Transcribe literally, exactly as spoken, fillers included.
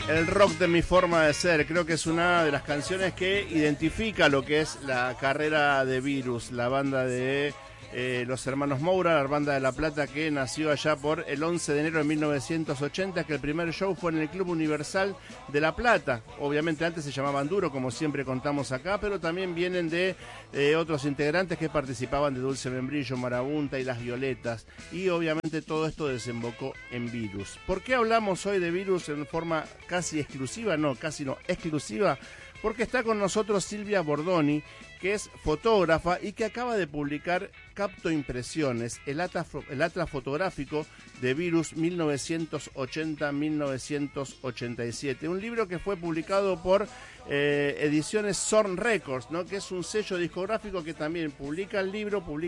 El rock de mi forma de ser, creo que es una de las canciones que identifica lo que es la carrera de Virus, la banda de eh, los hermanos Moura, la banda de La Plata, que nació allá por el once de enero de mil novecientos ochenta, que el primer show fue en el Club Universal de La Plata. Obviamente antes se llamaban Duro, como siempre contamos acá, pero también vienen de eh, otros integrantes que participaban de Dulce Membrillo, Marabunta y Las Violetas, y obviamente todo esto desembocó en Virus. ¿Por qué hablamos hoy de Virus en forma casi exclusiva? No, casi no, exclusiva, porque está con nosotros Silvia Bordoni, que es fotógrafa y que acaba de publicar Capto Impresiones, el atlas, el atlas fotográfico de Virus mil novecientos ochenta a mil novecientos ochenta y siete. Un libro que fue publicado por eh, Ediciones Zorn Records, ¿no? Que es un sello discográfico que también publica el libro, publica